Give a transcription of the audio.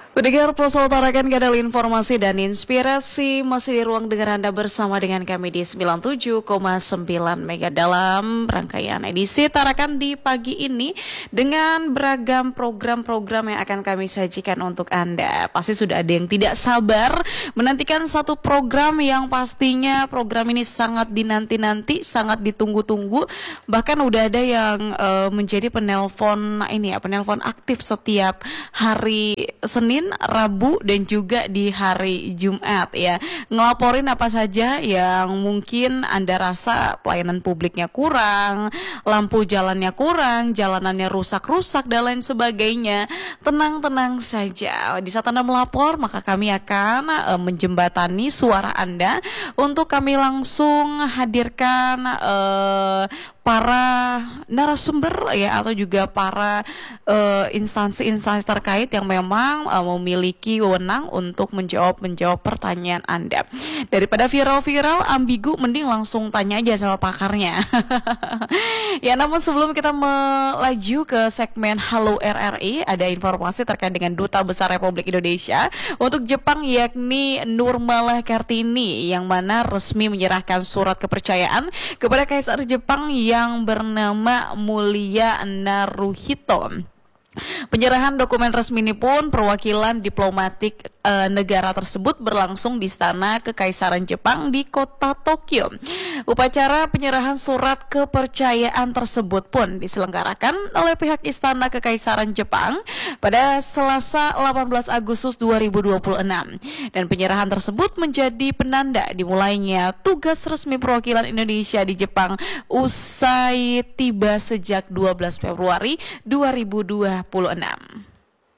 Pendengar Pulsa utarakan kanal informasi dan inspirasi masih di ruang dengar Anda bersama dengan kami di 97,9 Mega dalam rangkaian edisi Tarakan di pagi ini dengan beragam program-program yang akan kami sajikan untuk Anda. Pasti sudah ada yang tidak sabar menantikan satu program yang pastinya program ini sangat dinanti-nanti, sangat ditunggu-tunggu. Bahkan udah ada yang menjadi penelpon penelpon aktif setiap hari Senin, Rabu, dan juga di hari Jumat ya. Ngelaporin apa saja yang mungkin Anda rasa pelayanan publiknya kurang, lampu jalannya kurang, jalanannya rusak-rusak, dan lain sebagainya. Tenang-tenang saja. Di saat Anda melapor, maka kami akan menjembatani suara Anda untuk kami langsung hadirkan para narasumber ya, atau juga para instansi-instansi terkait yang memang memiliki wewenang untuk menjawab pertanyaan Anda. Daripada viral-viral, ambigu, mending langsung tanya aja sama pakarnya. Ya, namun sebelum kita melaju ke segmen Halo RRI, ada informasi terkait dengan Duta Besar Republik Indonesia untuk Jepang, yakni Nurmala Kartini, yang mana resmi menyerahkan surat kepercayaan kepada Kaisar Jepang yang bernama Mulia Naruhito. Penyerahan dokumen resmi ini pun perwakilan diplomatik negara tersebut berlangsung di Istana Kekaisaran Jepang di kota Tokyo. Upacara penyerahan surat kepercayaan tersebut pun diselenggarakan oleh pihak Istana Kekaisaran Jepang pada Selasa 18 Agustus 2026. Dan penyerahan tersebut menjadi penanda dimulainya tugas resmi perwakilan Indonesia di Jepang usai tiba sejak 12 Februari 2026.